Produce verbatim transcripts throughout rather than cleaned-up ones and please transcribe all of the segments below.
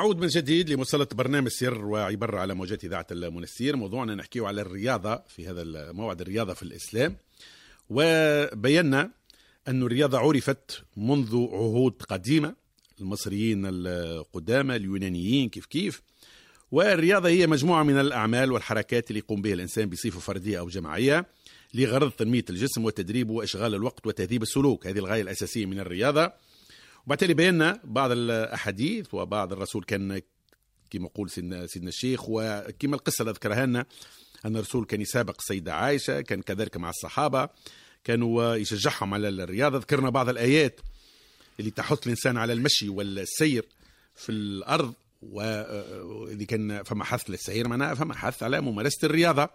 نعود من جديد لمسلط برنامج سر وعبر على موجات إذاعة المنستير. موضوعنا نحكيه على الرياضة في هذا الموعد، الرياضة في الإسلام. وبينا أن الرياضة عرفت منذ عهود قديمة، المصريين القدامى، اليونانيين كيف كيف. والرياضة هي مجموعة من الأعمال والحركات اللي يقوم بها الإنسان بصفة فردية أو جماعية لغرض تنمية الجسم وتدريبه وإشغال الوقت وتهذيب السلوك. هذه الغاية الأساسية من الرياضة. وبالتالي بينا بعض الأحاديث وبعض الرسول كان كما يقول سيدنا الشيخ، وكما القصة اللي ذكرها لنا أن الرسول كان يسابق السيدة عائشة، كان كذلك مع الصحابة كانوا يشجعهم على الرياضة. ذكرنا بعض الآيات اللي تحث الإنسان على المشي والسير في الأرض، واللي كان فما حث للسير معناها فما حث على ممارسة الرياضة.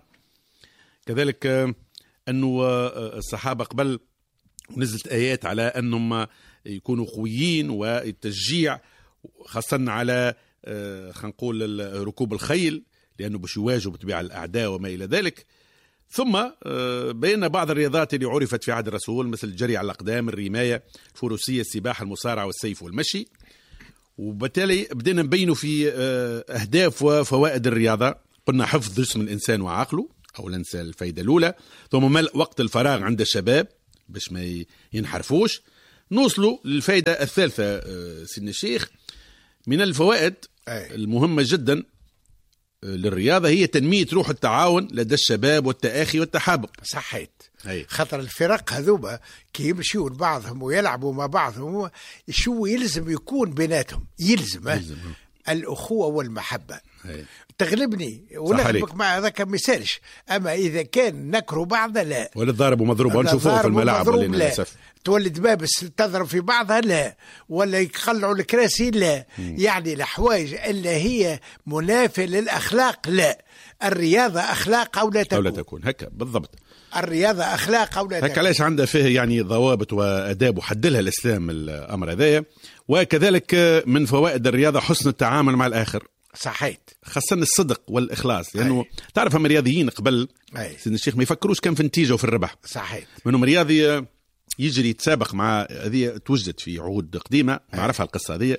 كذلك أنه الصحابة قبل نزلت آيات على أنهم يكونوا قويين والتشجيع خاصة على خلينا نقول ركوب الخيل، لأنه باش يواجهوا بطبيعة الأعداء وما إلى ذلك. ثم بين بعض الرياضات اللي عرفت في عهد الرسول مثل الجري على الأقدام، الرماية، الفروسية، السباحة، المصارعة والسيف والمشي. وبالتالي بدينا نبينوا في أهداف وفوائد الرياضة. قلنا حفظ جسم الإنسان وعقله، أو ننسى الفائدة الأولى. ثم ملء وقت الفراغ عند الشباب باش ما ينحرفوش. نوصلوا للفائدة الثالثة سيدنا الشيخ من الفوائد أي. المهمة جدا للرياضة هي تنمية روح التعاون لدى الشباب والتآخي والتحابب. صحيت. أي. خطر الفرق هذوما كي يمشيوا بعضهم ويلعبوا مع بعضهم شو يلزم يكون بيناتهم، يلزم, يلزم. الأخوة والمحبة. أي. تغلبني ونغلبك مع هذاك ما يسالش. اما اذا كان نكروا بعض لا، ولا ضارب ومضروب ونشوفوه في الملاعب للاسف، تولد بابس تضرب في بعضها لا، ولا يقلعوا الكراسي لا. م. يعني الحوايج اللي هي منافية للاخلاق لا. الرياضة اخلاق او لا تكون، أو لا تكون. هكا بالضبط، الرياضة اخلاق او لا تكون. هكا علاش عندها فيه يعني ضوابط واداب وحدلها الاسلام الامر هذايا. وكذلك من فوائد الرياضة حسن التعامل مع الاخر. صحيت. خاصة الصدق والإخلاص، لأنه أي. تعرف هم رياضيين قبل سيدنا الشيخ ما يفكروش كان في النتيجة وفي الربح. صحيت. منهم رياضي يجري يتسابق مع، هذه توجدت في عهود قديمة نعرفها القصة هذه،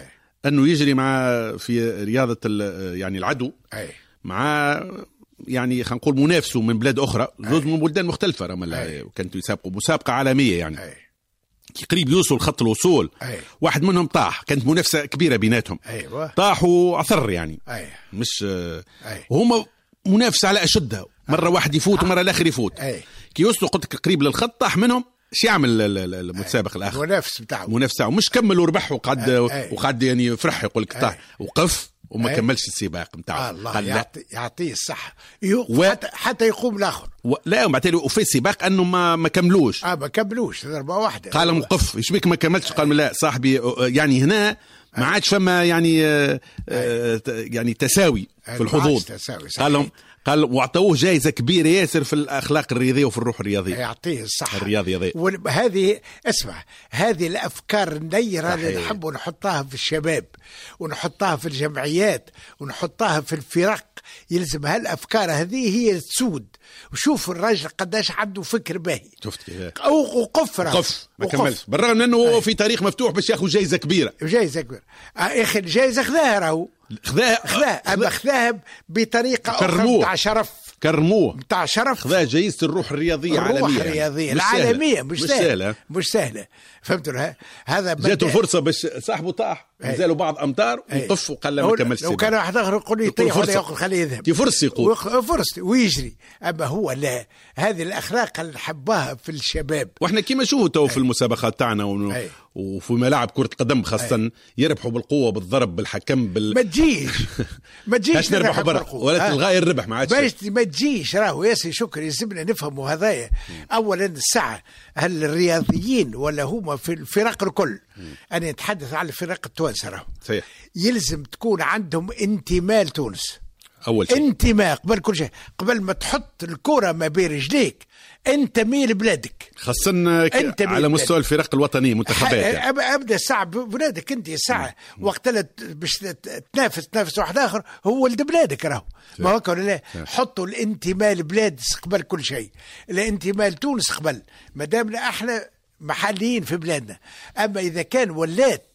أنه يجري مع في رياضة يعني العدو أي. مع يعني خلينا نقول منافسه من بلاد أخرى، زوج من بلدان مختلفة، كانت يسابقوا مسابقة عالمية يعني أي. قريب يوصل خط الوصول. أيه. واحد منهم طاح، كانت منافسة كبيرة بيناتهم. أيوة. طاحوا عثر يعني. أيه. مش أيه. وهم منافسة على أشدها، مرة أيه. واحد يفوت ومرة الآخر يفوت. أيه. كي يوصلوا قلت قريب للخط طاح منهم، ايش يعمل المتسابق أيه. الآخر؟ منافس بتاعه منافس بتاعه مش كمل وربح وقعد أيه. وقعد يعني فرح يقول لك طاح أيه. وقف وما أيه. كملش السباق نتاعه. الله يعطي يعطيه الصحة و... حتى حتى يقوم الآخر. و... لا وبعدين وفي السباق انه ما ما كملوش. اه ما كملوش ضربة واحدة. قال موقف ايش بيك ما كملتش؟ قال لا صاحبي يعني هنا ما عادش فما يعني آه آه يعني تساوي في الحظوظ. قال لهم قال واعطوه جائزة كبيرة ياسر في الأخلاق الرياضية وفي الروح الرياضية. يعطيه الصحة الرياضية. وهذه اسمع، هذه الأفكار النيرة اللي نحب نحطها في الشباب ونحطها في الجمعيات ونحطها في الفرق. يلزم هالأفكار هذه هي تسود. وشوف الراجل قداش عنده فكر باهي. شفت كيف؟ وقف وقف ما كملش بالرغم انه هو في تاريخ مفتوح باش ياخذ جائزة كبيرة. جائزة كبيرة. يا اخي الجائزة خذاها راهو. خذاها خذاها اما خذاها بطريقة أخرى بتاع شرف. كرموه بتاع شرف. خذا جايزة الروح الرياضية العالمية. الروح الرياضية العالمية مش, مش سهلة. مش سهلة. فهمتوا لها؟ هذا جاته فرصة باش صاحبه طاح نزلوا بعض أمتار ويقف وقال له ما كملش. لو كان واحد آخر يقول لي يطيح ولا يأخذ خليه يذهب. دي فرصة يقول. فرصة ويجري. أما هو لا، هذه الأخلاق اللي حبها في الشباب. وإحنا كيما شوفوا تو في المسابقات تاعنا ون... وفي ملاعب كرة قدم خاصة أي. يربحوا بالقوة بالضرب بالحكم بال. ما تجيش ما تجيش باش نربحوا برا ولا تلغاي الربح ما عادش باش ما تجيش. راهو ياسر شكري يلزمنا نفهموا هذايا. أولا الساعة هل الرياضيين ولا هما في الفرق الكل؟ أنا أتحدث على الفرق التوانسة راهو يلزم تكون عندهم انتماء لتونس. أول شيء انتماء قبل كل شيء، قبل ما تحط الكرة ما بين رجليك انتمي لبلادك، خاصة على مستوى الفرق الوطنية منتخبات يعني. أبدأ ساعة بلادك أنت ساعة وقت باش تنافس تنافس واحد آخر هو ولد بلادك راهو. ما هو ولا لا؟ حطوا الانتماء لبلاد قبل كل شيء، الانتماء لتونس قبل، ما دامنا احنا محليين في بلادنا. أما إذا كان ولات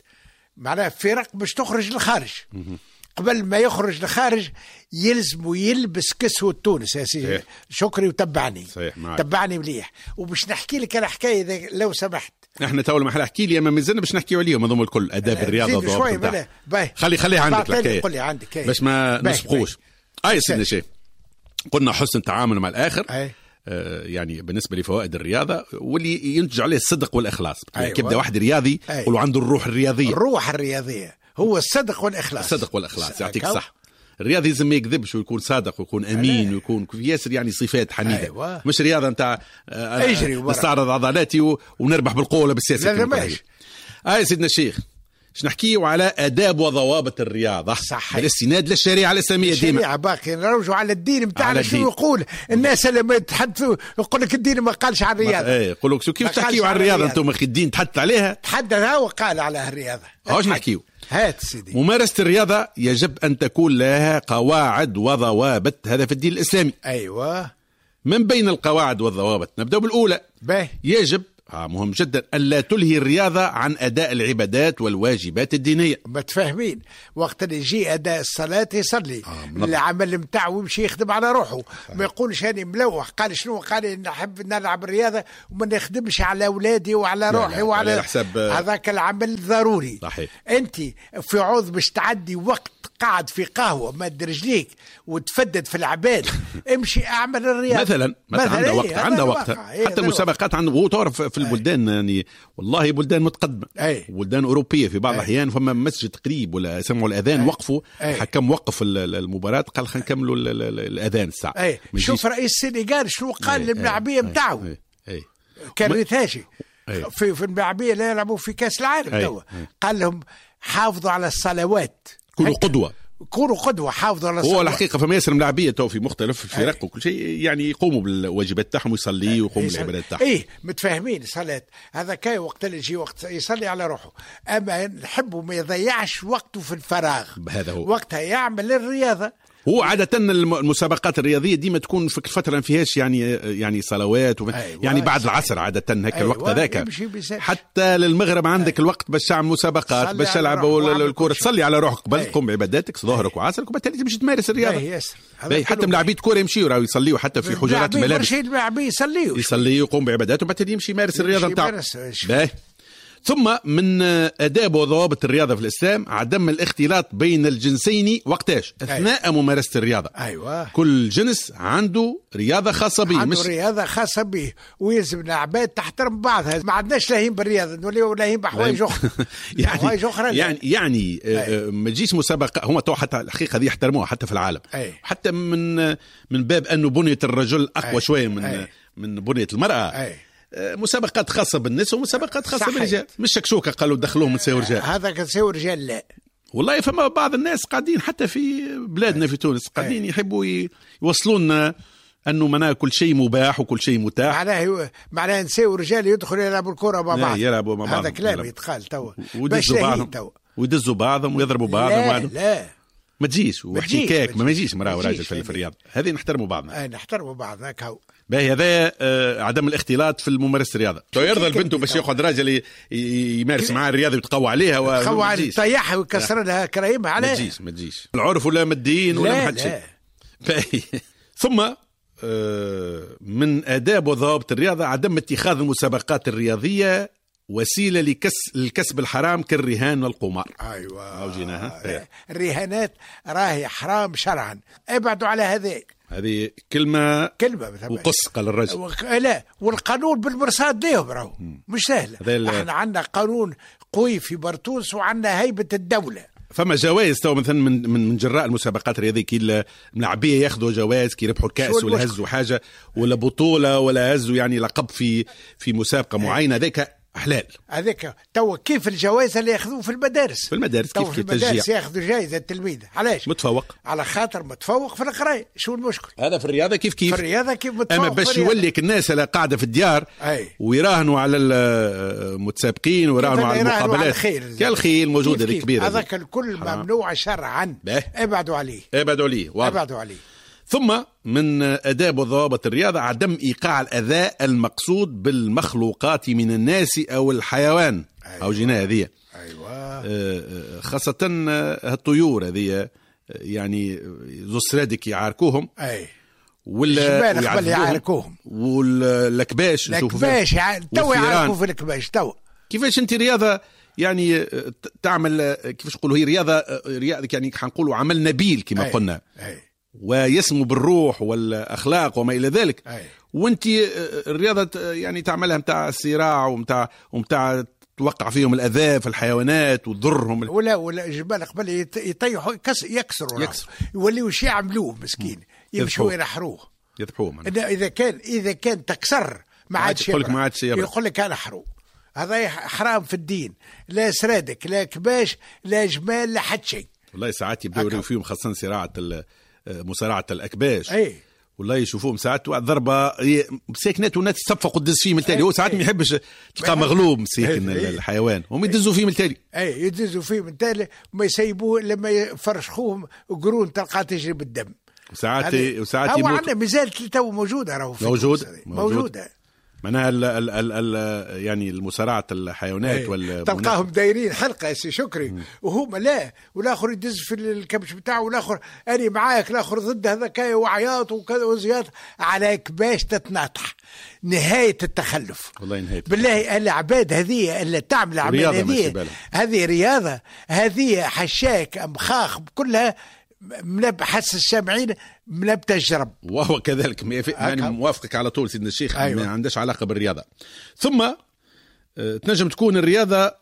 معناها فرق باش تخرج للخارج. قبل ما يخرج لخارج يلزم يلبس كسوة تونس يا سيدي شكري وتبعني. صحيح معك. تبعني مليح. وباش نحكي لك على حكايه لو سمحت. احنا تو ما احكي لي اما مازلنا باش نحكيو عليهم هذوما الكل اداب الرياضه شوي بلا خلي خلي عندك الحكايه قول لي عندك باش ما نسبقوش. اي سيدنا شيخ قلنا حسن التعامل مع الاخر. أي. آه يعني بالنسبه لفوائد الرياضه واللي ينتج عليه الصدق والاخلاص. أيوة. كيبدا واحد رياضي يقولوا عنده الروح الرياضيه. الروح الرياضيه هو الصدق والاخلاص. الصدق والاخلاص يعطيك صح. الرياضي لازم ما يكذبش ويكون صادق ويكون امين ويكون ياسر يعني صفات حميده. أيوة. مش رياضه نتاع اجري نستعرض عضلاتي ونربح بالقوه ولا بالسياسه. لا لا ماشي. اه سيدنا الشيخ باش نحكيو على آداب وضوابط الرياضة صحيح. بالاستناد للشريعة الإسلامية. ديما الشريعة باقي نروجوا على الدين بتاعنا. شو يقول الناس لما يتحدثوا يقول لك الدين ما قالش على الرياضة. ايه يقول لك كيف تحكيوا على الرياضة انتم الدين تحدث عليها. تحدثها وقال على الرياضة. واش نحكيو؟ هات سيدي. ممارسة الرياضة يجب أن تكون لها قواعد وضوابط. هذا في الدين الإسلامي. أيوة. من بين القواعد والضوابط نبدأ بالأولى. باهي. يجب آه مهم جدا ألا تلهي الرياضة عن أداء العبادات والواجبات الدينية. متفاهمين. وقت اللي يجي أداء الصلاة يصلي. آه العمل متاعه ويمشي يخدم على روحه. آه. ما يقولش هاني ملوح. قال شنو؟ قال نحب نلعب الرياضة وما نخدمش على أولادي وعلى روحي. لا لا وعلى حسب هذاك العمل ضروري. صحيح. أنت في عوض باش تعدي وقت قاعد في قهوة مد رجليك وتفدد في العباد امشي اعمل الرياضة مثلا مثلا عنده وقت عنده وقت حتى المسابقات عنده. هو تعرف في البلدان يعني والله بلدان متقدمة بلدان أوروبية في بعض الأحيان فما مسجد قريب ولا سمعوا الأذان وقفوا الحكم وقف المباراة قال خلينا نكملوا الأذان الساعة. شوف رئيس السنغال شنو قال للملاعبية متاعه كان ريتاشي في في الملاعبية اللي يلعبوا في كأس العالم توا قال لهم حافظوا على الصلوات كونوا قدوة كونوا قدوة حافظوا على الصلوات. هو الحقيقة فما ياسر ملاعبية تو في مختلف الفرق وكل شيء يعني يقوموا بالواجبات تاعهم ويصلي ويقوموا بالعبادات تاعهم. ايه متفاهمين صلاة هذا كاي وقت اللي يجي وقت يصلي على روحه. اما نحبه ما يضيعش وقته في الفراغ. هذا هو وقتها يعمل الرياضة. هو عادة المسابقات الرياضية ديما تكون في فترة ما فيهاش يعني يعني صلوات وف... أيوة يعني بعد العصر عادة هكا أيوة الوقت هذاك. حتى للمغرب عندك أيوة الوقت باش تعمل مسابقات باش تلعبوا الكرة تصلي على روحك قبل تقوم أيوة بعباداتك ظهرك أيوة وعصرك وبالتالي تمشي تمارس الرياضة. حتى ملاعبين كرة يمشيوا راهو يصليوا حتى في حجرات الملابس يصليوا يصليوا يقوم بعباداتهم وبالتالي يمشي يمارس الرياضة نتاعو. ثم من آداب وضوابط الرياضة في الإسلام عدم الاختلاط بين الجنسين وقتاش أثناء أيوة. ممارسة الرياضة. أيوة. كل جنس عنده رياضة خاصة به. عنده مش... رياضة خاصة به ويلزم العباد تحترم بعضها. ما عندناش لاهين بالرياضة نوليو لاهين بحوايج أخرى. يعني يعني يعني أيوة. ما تجيش مسابقة هم تو حتى الحقيقة هذه يحترموها حتى في العالم. أيوة. حتى من من باب أنه بنية الرجل أقوى أيوة. شوية من أيوة. من بنية المرأة. أيوة. مسابقات خاصة بالنساء ومسابقات خاصة بالرجال. مش شكشوكة قالوا دخلوهم نساء ورجال. هذا كنساء ورجال لا والله فما بعض الناس قاعدين حتى في بلادنا في تونس قاعدين يحبوا يوصلونا أنه معناه كل شيء مباح وكل شيء متاح. معناه معناه نساء ورجال يدخلوا يلعبوا الكرة مع بعض. يلعبوا مع بعض. هذا كلام يتقال توا. ويدزوا بعضهم ويدزوا بعضهم ويضربوا بعضهم. لا لا ما تجيش واحتكاك ما يجيش مرأة وراجل في الرياضة. هذه نحترموا بعضنا. اي نحترموا بعضنا هكا. باهي هذا آه عدم الاختلاط في ممارسة الرياضة. تو يرضى البنت باش ياخذ راجل يمارس معاه الرياضة ويتقوى عليها ويتقوى عليها يطيحها ويكسر لها كرايمها عليه. ما تجيش ما تجيش العرف ولا مدين ولا ما حد شيء. باهي ثم آه من آداب وضوابط الرياضة عدم اتخاذ المسابقات الرياضية وسيلة لكس الكسب الحرام كالرهان والقمار. أيوة وجيناها. الرهانات راهي حرام شرعا ابعدوا على هذه. هذه كلمة كلمة وقص قال الرجل. و... لا والقانون بالمرصاد ليهم راهو مش سهل. احنا عندنا قانون قوي في برتوس وعندنا هيبة الدولة. فما جوائز تو مثلا من من جراء المسابقات الرياضيه كي الملاعبيه ياخذوا جوائز كي يربحوا الكاس ولا هزوا حاجه ولا بطوله ولا هزوا يعني لقب في في مسابقه معينه ذاك حلال. هذاك تو كيف الجوائز اللي ياخذوه في المدارس. في المدارس كيف في المدارس ياخذوا جائزه التلميذ. علاش؟ متفوق. على خاطر متفوق في القرايه. شو المشكل؟ هذا في الرياضه كيف كيف. في الرياضه كيف متفوق. اما باش يوليك الناس اللي قاعده في الديار أي. ويراهنوا على المتسابقين ويراهنوا على المقابلات كالخيل موجوده اللي كبيره. هذاك الكل ممنوع شرعا. ابعدوا عليه. ابعدوا عليه. ابعدوا عليه. ثم من آداب وضوابط الرياضة عدم إيقاع الأذى المقصود بالمخلوقات من الناس أو الحيوان. أيوة. أو جيناء هذه أيوة. خاصة هالطيور هذه يعني زو سرادك يعاركوهم أي ولا قبل يعاركوهم والكباش الكباش يعني تو يعاركوا في الكباش تو. كيفاش انت رياضة يعني تعمل كيفاش نقولوا هي رياضة رياضة يعني حنقولوا عمل نبيل كما أي. قلنا أي. ويسمو بالروح والأخلاق وما إلى ذلك. أي. وانت الرياضة يعني تعملها متاع الصراع ومتاع ومتاع توقع فيهم الأذى في الحيوانات وتضرهم ولا ولا جبال قبل يطيحوا يكسروا يكسر يوليوا شي يعملوه مسكين يمشوا ينحروه يذبحوه. إذا كان إذا كان تكسر ما عادش يقول لك ما عادش يقول لك أنا حرو. هذا حرام في الدين، لا سرادك لا كباش لا جمال لا حد شيء. والله ساعات يبدأوا فيهم خاصة صراعة مصارعة الأكباش. أي. والله يشوفوهم ساعات ضربة ساكنات والناس تصفق وتدز فيه من التالي. هو ساعات ما يحبش تلقى مغلوب مساكن الحيوان هم يدزوا فيه من التالي. أي يدزوا فيه من التالي وما يسيبوه لما يفرشخوهم قرون تلقى تجري بالدم. وساعات وساعات هو عندنا مازال تو موجودة راهو موجود موجودة معناها ال ال ال ال يعني المسارعة الحيوانات وال تلقاهم دايرين حلقة يا سي شكري وهم لا والاخر يدز في الكبش بتاعه والاخر أنا معاك الاخر ضد هذاك وعياط وكذا وزياط عليك باش تتناطح. نهاية التخلف والله نهاية بالله. العباد هذه اللي تعمل عمل هذه هذه رياضة هذه حشاك مخاخ كلها من حس السامعين من بتجرب. وهو كذلك يعني موافقك على طول سيدنا الشيخ. أيوة. ما عندهاش علاقة بالرياضة. ثم تنجم تكون الرياضة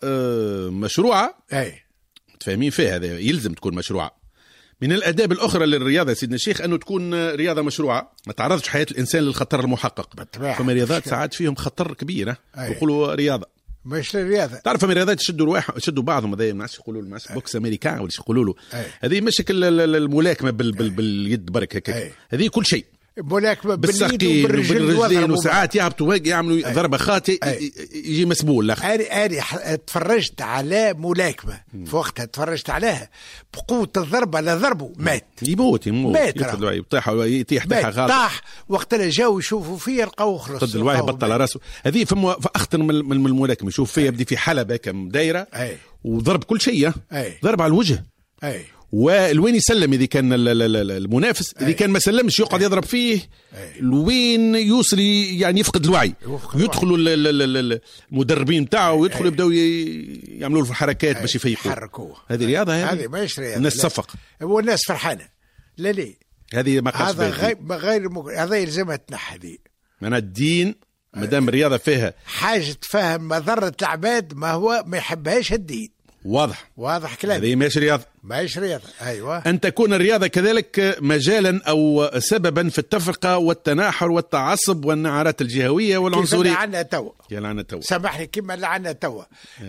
مشروعة. أي. متفاهمين فيها هذا يلزم تكون مشروعة. من الآداب الأخرى للرياضة سيدنا الشيخ أنه تكون رياضة مشروعة ما تعرضش حياة الإنسان للخطر المحقق. فما رياضات ساعات فيهم خطر كبير يقولوا رياضة مش الرياضة. تعرف من الرياضات يشدوا الواحد يشدوا بعضهم هذا ما يقولوا له بوكس أمريكان ولا يقولوا له هذه مش الملاكمة بال بال باليد برك هكا هذه كل شيء ملاكمة بالساقين وبالرجلين وساعات يهبطوا يعملوا ضربة خاطئ يجي مسبول الأخ. أنا أنا تفرجت على ملاكمة في وقتها تفرجت عليها بقوة الضربة لا ضربه مات يموت يموت يطلع يطيح يطيح طاح طاح وقتها جاو يشوفوا فيه يلقاوه خلص ضد الواحد بطل راسه. هذه فم أخطر من الملاكمة. يشوف فيها يبدي في حلبة كم دايرة وضرب كل شيء ضرب على الوجه. أي. والوين يسلم إذا كان المنافس إذا كان ما سلمش يقعد يضرب فيه الوين يوصل يعني يفقد الوعي. يدخلوا المدربين بتاعه ويدخلوا يبدأوا يعملوا له الحركات باش يفيقوا. هذه رياضة هذه ماهيش رياضة. الناس تصفق هو الناس فرحانة لا ليه هذه ما قاش هذا غير غير مك... هذا يلزمها تنحى هذه. أنا الدين ما دام الرياضة فيها حاجة تفهم مضرة العباد ما هو ما يحبهاش الدين. واضح واضح كلام. هذه ماهيش رياضة ماهيش رياضة. أيوة. أن تكون الرياضة كذلك مجالا أو سببا في التفرقة والتناحر والتعصب والنعرات الجهوية والعنصرية. كيف لعنا توا لعنا توا سامحني كيما لعنا توا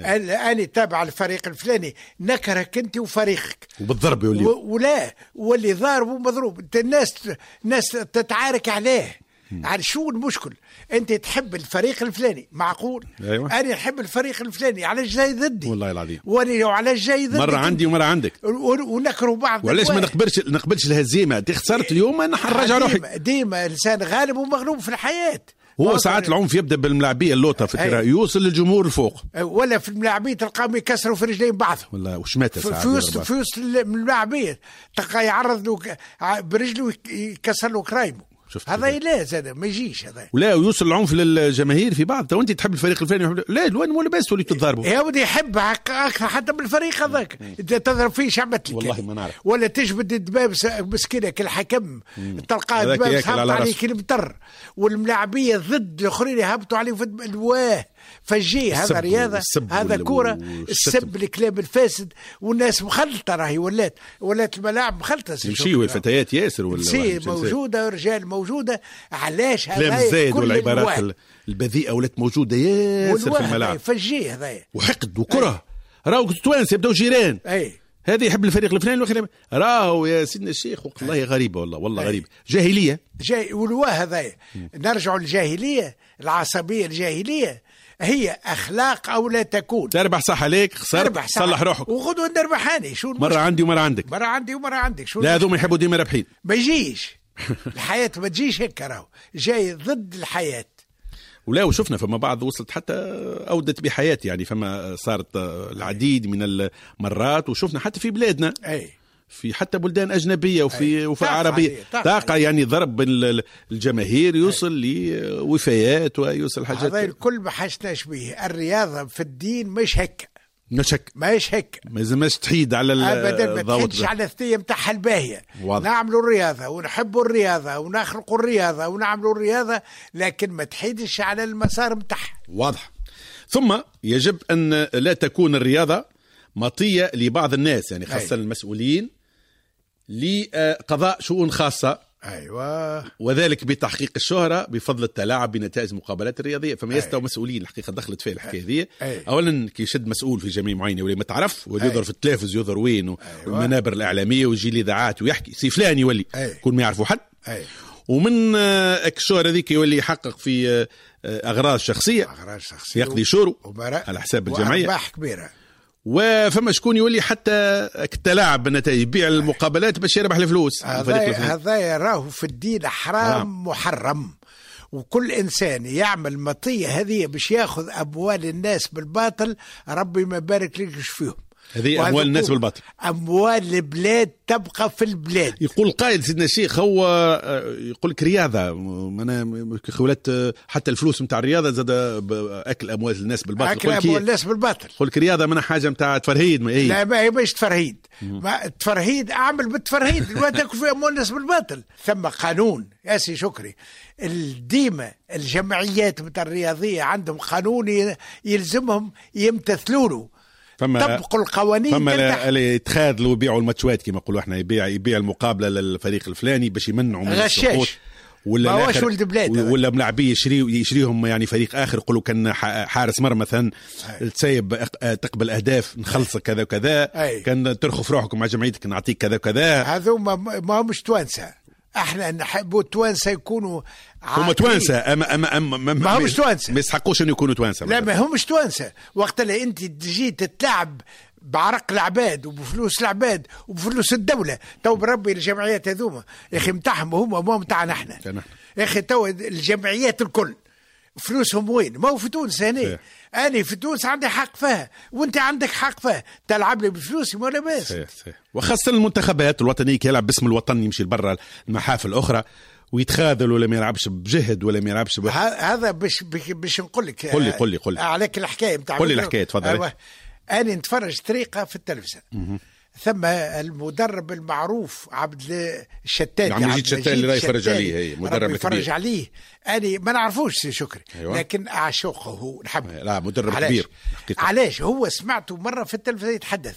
أنا تابع الفريق الفلاني نكرهك أنت وفريقك وبالضرب يولي ولا واللي ضارب ومضروب. الناس ناس تتعارك عليه. على شو المشكل؟ انت تحب الفريق الفلاني معقول. أيوة. انا نحب الفريق الفلاني علاش جاي ضدي والله العظيم وانا علاش جاي ضدي مره عندي ومره عندك ونكرهوا بعض. وعلاش ما نقبلش نقبلش الهزيمه دي خسرت اليوم انا نرجع روحي. ديما انسان غالب ومغلوب في الحياه. هو ساعات العنف يبدا بالملاعبيه اللوطه في الترا يوصل للجمهور الفوق ولا في الملاعبيه تلقاهم يكسروا في رجلين بعضهم. والله وش مات ساعات في وسط في وسط الملاعبيه تلقى يعرض له برجله يكسر له كرايمه. هذا لا زاد ما يجيش هذا. ولا ويوصل العنف للجماهير في بعض. تو انت تحب الفريق الفلاني لا وين ولا بس تولي تضربوا يا ودي يحب اكثر حتى بالفريق هذاك. انت تضرب فيه شعبت لك والله ما نعرف. ولا تجبد الدباب مسكينه كالحكم تلقى الدباب حاط عليك المطر والملاعبيه ضد الاخرين يهبطوا عليه في الواه فجي. هذا رياضه هذا كوره. السب الكلام الفاسد والناس مخلطه راهي ولات ولات الملاعب مخلطه. يمشيوا الفتيات ياسر ولا موجوده ورجال موجوده. علاش هذا الزايد والعبارات البذيئه ولات موجوده ياسر في الملاعب. فجي هذا وحقد وكره. راهو التوانسه يبداو جيران. اي هذا يحب الفريق الفلاني والخير. راهو يا سيدنا الشيخ والله غريبه والله والله غريبه. جاهليه جاي والواه هذا. نرجعوا للجاهليه العصبيه الجاهليه هي اخلاق او لا تكون. تربح صح عليك خسرت صلح روحك وغدوه نربحاني. شو مره عندي ومره عندك مره عندي ومره عندك. شو لا هذوما يحبوا ديما رابحين. ما يجيش الحياه ما تجيش هيك. راهو جاي ضد الحياه. ولا وشفنا فما بعض وصلت حتى أودت بحياتي، يعني فما صارت العديد من المرات، وشفنا حتى في بلادنا أي. في حتى بلدان أجنبية وفي وفي عربية طاقة يعني ضرب بين الجماهير يوصل لوفيات ويوصل حاجات. هذا الكل ما حشناش به. الرياضة في الدين مش هيك، مش هيك، ماش هيك، ما لازمش تحيد على ابدا، ما تحيدش على الثية متاعها الباهية. نعملوا الرياضة ونحبوا الرياضة ونخلقوا الرياضة ونعملوا الرياضة، لكن ما تحيدش على المسار متاعها. واضح. ثم يجب أن لا تكون الرياضة مطية لبعض الناس، يعني خاصة أي. المسؤولين لقضاء شؤون خاصة. أيوة. وذلك بتحقيق الشهرة بفضل التلاعب بنتائج المقابلات الرياضية. فما يستوى مسؤولين الحقيقة دخلت فيه الحكاية هذه. أولا كي يشد مسؤول في جميع معين ولا ما تعرف ويظهر في التلفز يظهر وين أيوة. والمنابر الإعلامية ويجي الإذاعات ويحكي سي فلان يولي كل ما يعرفوا حد. أيوة. ومن الشهرة هذيك يولي يحقق في أغراض شخصية، أغراض شخصية يقضي شورو على حساب الجمعية وأرباح كبيرة. وفما شكون يولي حتى التلاعب بالنتائج، يبيع المقابلات باش يربح الفلوس. هذا يراه في الدين حرام محرم. وكل إنسان يعمل مطية هذه باش ياخذ أموال الناس بالباطل، ربي ما بارك لكش فيهم. هذه أموال الناس بالباطل، أموال البلاد تبقى في البلاد. يقول القائد سيدنا الشيخ هو يقول لك رياضة، أنا خولت حتى الفلوس متاع الرياضة زاد أكل أموال الناس بالباطل، أكل أموال الناس بالباطل. يقول لك رياضة من حاجة متاع تفرهيد. ما لا ما هي باش تفرهيد، ما تفرهيد أعمل بالتفرهيد لا تاكل في أموال الناس بالباطل. ثم قانون يا سي شكري، الديمة الجمعيات متاع الرياضية عندهم قانون يلزمهم يمتثلونه، طبقوا القوانين. فما اللي يتخاذلوا يبيعوا الماتشات كما نقولوا احنا، يبيع يبيع المقابله للفريق الفلاني باش يمنعوا من السقوط، ولا واش ولد بلاد ولا ملاعبي يشري يشريهم يعني فريق اخر يقولوا كان حارس مرمى مثلا تسيب تقبل اهداف نخلصك كذا وكذا، كان ترخف روحكم مع جمعيتك نعطيك كذا وكذا. هذو ما همش توانسه، احنا نحبوا التوانسه يكونوا هم توانسه، اما اما اما ما همش توانسه، ما يستحقوش ان يكونوا توانسه. لا ما همش توانسه. وقت اللي انت تجي تتلعب بعرق العباد وبفلوس العباد وبفلوس الدوله، تو بربي الجمعيات هذوما يا اخي متاعهم هما مو متاعنا احنا يا اخي. تو الجمعيات الكل فلوسهم وين؟ ما هو في تونس هنا. أنا في تونس عندي حق فيها وانت عندك حق فيها، تلعب لي بفلوسي ولا باس. صحيح صحيح. وخاصة المنتخبات الوطنية يلعب باسم الوطن يمشي لبرا المحافل الأخرى ويتخاذل ولا ما يلعبش بجهد ولا ما يلعبش بح... هذا باش باش نقول لك. قل لي قل لي قل لي عليك الحكاية بتاع قل لي الحكاية تفضل. أنا نتفرج طريقة في التلفزيون، ثم المدرب المعروف عبد الشتات، عم يجي الشتات اللي يفرج عليه، هي مدرب يفرج عليه. أنا ما نعرفوش سي شكري. أيوة. لكن أعشقه هو نحبه. لا مدرب علاش؟ كبير. علاش هو سمعته مرة في التلفزيون يتحدث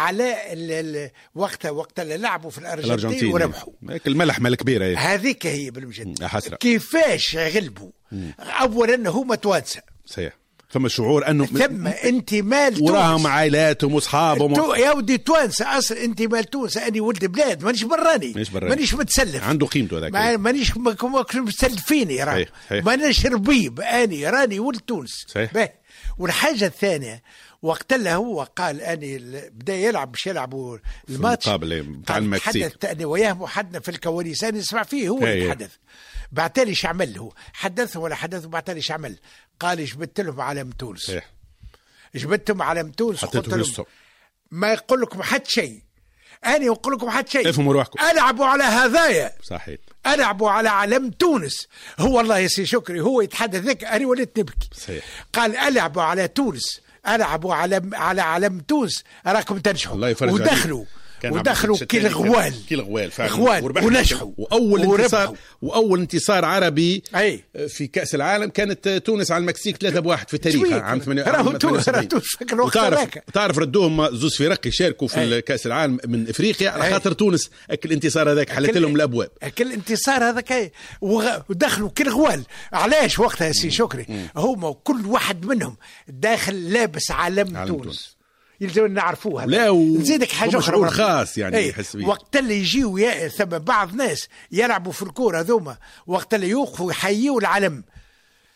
على وقتها وقت اللي لعبوا في الأرجنتين وربحوا الملح مال كبيرة هذيك هي بالمجد. كيفاش غلبوا؟ أولا هما توانسة صحيح، ثم شعور انه ثم انتماء لتونس وراهم عائلاتهم واصحابهم تو... يا ودي توانسه اصلا انتماء لتونس. اني ولد بلاد مانيش براني مانيش متسلف، عنده قيمته هذاك ما... مانيش متسلفيني راه مانيش ربيب، اني راني ولد تونس. صحيح. والحاجه الثانيه وقت اللي هو قال اني بدا يلعب باش يلعبوا الماتش بتاع المكسيك، حدث اني وياه وحدنا في الكواليس، انا نسمع فيه هو يتحدث. بعتالي شعمل هو حدثه ولا حدثه، بعتالي شعمل قال جبت لهم علم تونس. صحيح. جبتهم علم تونس وقلت لهم ما يقول لكم حد شيء، أنا يقول لكم حد شيء، افهموا روحكم، ألعبوا على هذايا. صحيح. ألعبوا على علم تونس. هو الله يا سي شكري هو يتحدث ذيك أنا وليت نبكي. صحيح. قال ألعبوا على تونس، ألعبوا على على علم تونس راكم تنجحوا. ودخلوا ودخلوا كل غوال كل غوال فعلا ونجحوا. واول انتصار واول انتصار عربي أي. في كاس العالم كانت تونس على المكسيك ثلاثة بواحد في تاريخها عام ثمانية وثمانين. تعرف تعرف ردوهم زوز فرق يشاركوا في كاس العالم من افريقيا على خاطر تونس اكل الانتصار هذاك حلت لهم الابواب. اكل الانتصار هذاك ودخلوا كل غوال. علاش وقتها يا سي شكري هما كل واحد منهم داخل لابس علم, علم تونس, تونس. يلزم نعرفوها. لا و... نزيدك حاجه اخرى خاص يعني يحس بيه. وقت اللي يجيو يا... ثم بعض ناس يلعبوا في الكوره هذوما وقت اللي يوقفوا يحيوا العلم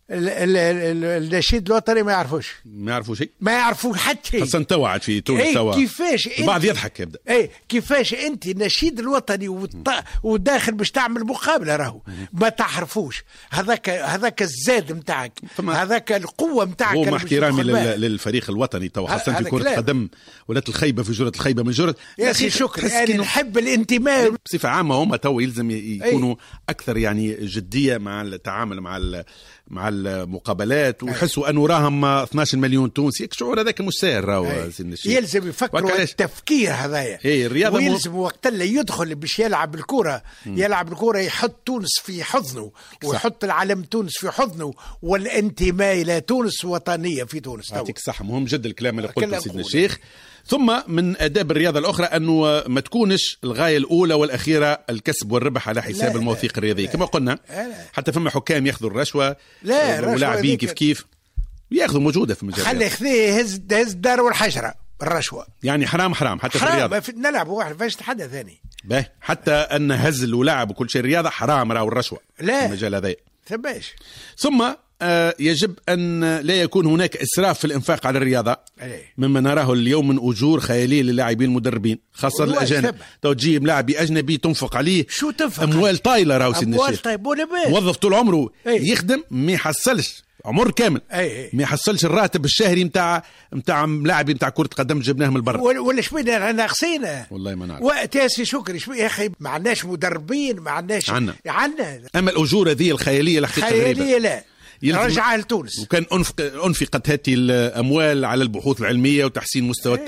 النشيد الوطني ما يعرفوش ما يعرفوا شيء ما يعرفوا حتى خاصة توعد في تونس. ايه توا كيفاش البعض يضحك يبدا ايه كيفاش انت النشيد الوطني والط... وداخل باش تعمل مقابله راهو ما تعرفوش هذاك هذاك الزاد نتاعك هذاك القوه نتاعك. ومع احترامي للفريق الوطني توا خاصة في كرة القدم ولات الخيبة في جرة الخيبة من جرة يا سي شكري يعني نحب الانتماء بصفة عامة. هم تو يلزم يكونوا أي. أكثر يعني جدية مع التعامل مع مع المقابلات ويحسوا أنه راهم اثناش مليون تونسي. الشعور هذاك مش ساهل راهو. يلزم يفكروا التفكير هذايا. ايه الرياضة ويلزم مو... وقت اللي يدخل باش يلعب الكرة يلعب الكرة يحط تونس في حضنه ويحط العلم تونس في حضنه والانتماء إلى تونس وطنية في تونس. يعطيك صح مهم جدا الكلام اللي قلته سيدنا الشيخ. ثم من آداب الرياضة الأخرى أنه ما تكونش الغاية الأولى والأخيرة الكسب والربح على حساب لا المواثيق لا الرياضية. كما قلنا لا حتى فما حكام ياخذوا الرشوة ولاعبين كيف كيف ياخذوا موجودة في المجال. خلي ياخذيه يهز يهز الدار والحجرة الرشوة يعني حرام حرام حتى حرام في الرياضة. في نلعب واحد فاش تحدى ثاني به حتى أن هزل ولعب وكل شيء الرياضة حرام راهو الرشوة لا في المجال هذا. ثباش ثم يجب أن لا يكون هناك إسراف في الإنفاق على الرياضة مما نراه اليوم من أجور خيالية للاعبين المدربين خاصة الأجانب. تو تجيب لاعب أجنبي تنفق عليه شو تنفق أموال طايلة راهو سيدنا الشيخ. طيب موظف طول عمره أي. يخدم ما يحصلش عمر كامل أي. ما يحصلش الراتب الشهري نتاع نتاع لاعبي نتاع كرة قدم جبناه من برا. ولا شبينا ناقصين والله ما نعرف. وقت يا سي شكري شوي يا اخي ما عندناش مدربين ما عندناش عنا. عنا اما الاجور هذه الخياليه الحقيقه خياليه لا رجعها لتونس. وكان انفقت هذه الاموال على البحوث العلميه وتحسين مستوى